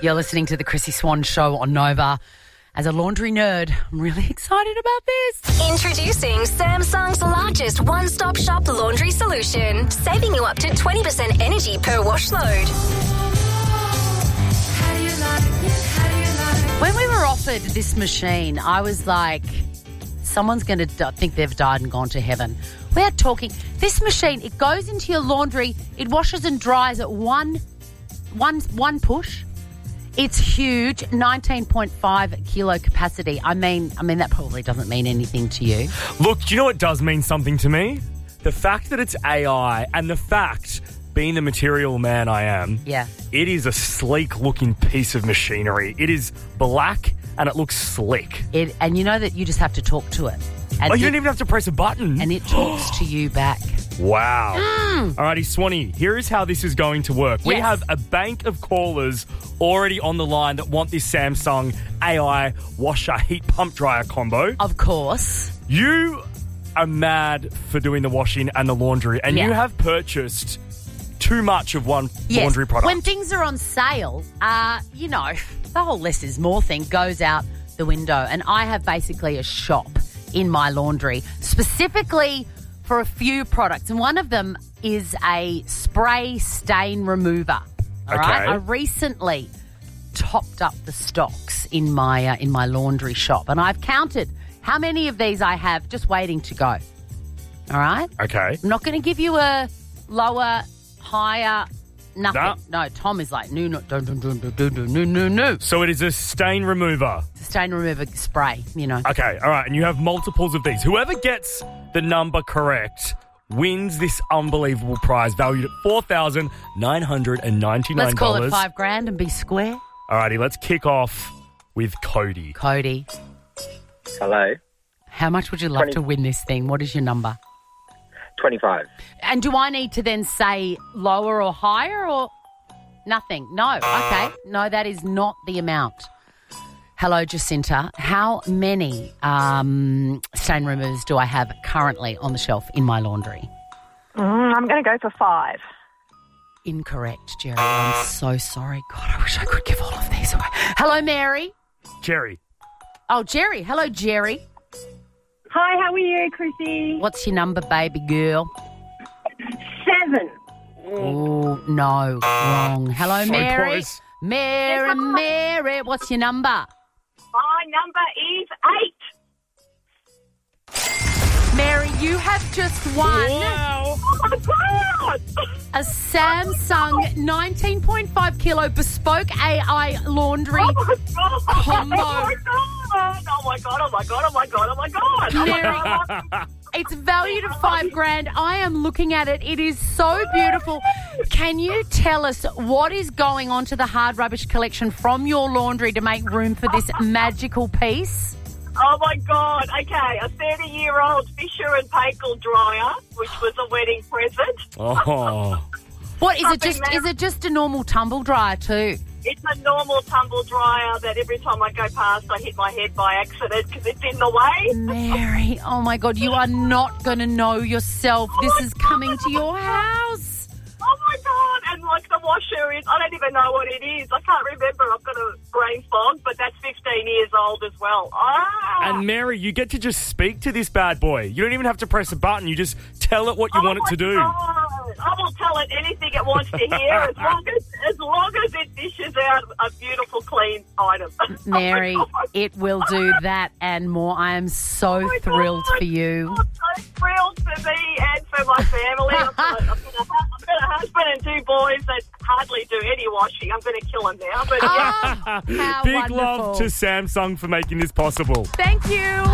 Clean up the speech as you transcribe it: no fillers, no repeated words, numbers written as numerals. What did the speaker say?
You're listening to the Chrissy Swan Show on Nova. As a laundry nerd, I'm really excited about this. Introducing Samsung's largest one-stop shop laundry solution, saving you up to 20% energy per wash load. When we were offered this machine, I was like, someone's going to think they've died and gone to heaven. We're talking, this machine, it goes into your laundry, it washes and dries at one push. It's huge, 19.5 kilo capacity. I mean, that probably doesn't mean anything to you. Look, do you know what does mean something to me? The fact that it's AI and the fact, being the material man I am, it is a sleek-looking piece of machinery. It is black and it looks slick. And you know that you just have to talk to it. And you don't even have to press a button. And it talks to you back. Wow. Alrighty, Swanee, here is how this is going to work. We Yes. have a bank of callers already on the line that want this Samsung AI washer heat pump dryer combo. Of course. You are mad for doing the washing and the laundry, and you have purchased too much of one laundry product. When things are on sale, the whole less is more thing goes out the window. And I have basically a shop in my laundry, specifically for a few products. And one of them is a spray stain remover. All right? I recently topped up the stocks in my laundry shop. And I've counted how many of these I have just waiting to go. All right? Okay. I'm not going to give you a lower, higher, nothing. Nah. No, Tom is like, no. So it is a stain remover. Stain remover spray, Okay, all right, and you have multiples of these. Whoever gets the number correct wins this unbelievable prize valued at $4,999. Let's call it $5,000 and be square. All righty, let's kick off with Cody. Cody. Hello. How much would you love to win this thing? What is your number? 25. And do I need to then say lower or higher or nothing? No. Okay. No, that is not the amount. Hello, Jacinta. How many stain removers do I have currently on the shelf in my laundry? I'm going to go for 5. Incorrect, Jerry. I'm so sorry. God, I wish I could give all of these away. Hello, Mary. Jerry. Oh, Jerry. Hello, Jerry. Hi, how are you, Chrissy? What's your number, baby girl? 7. Oh, no. Wrong. Hello, So Mary. close. Mary. What's your number? My number is 8. Mary, you have just won Wow. Oh, my God! a Samsung 19.5 kilo bespoke AI laundry Oh, my God! combo. Oh, my God! Mary, it's valued at $5,000. I am looking at it. It is so beautiful. Can you tell us what is going on to the hard rubbish collection from your laundry to make room for this magical piece? Oh, my God. Okay, a 30-year-old Fisher and Paykel dryer, which was a wedding present. Oh. What is it? Something Is it just a normal tumble dryer too? It's a normal tumble dryer that every time I go past, I hit my head by accident because it's in the way. Mary, oh my God, you are not going to know yourself. This is coming to your house. Oh, my God. And, the washer is, I don't even know what it is. I can't remember. I've got a brain fog, but that's 15 years old as well. Ah! And Mary, you get to just speak to this bad boy. You don't even have to press a button. You just tell it what you want it to do. God. I will tell it anything it wants to hear as long as it dishes out a beautiful, clean item. Mary, Oh, my God. it will do that and more. I am so Oh, my thrilled God. for you. I'm so thrilled for me and for my family. I've got a husband and 2 boys that hardly do any washing. I'm going to kill them now. But Oh, how Big wonderful. love to Samsung for making this possible. Thank you.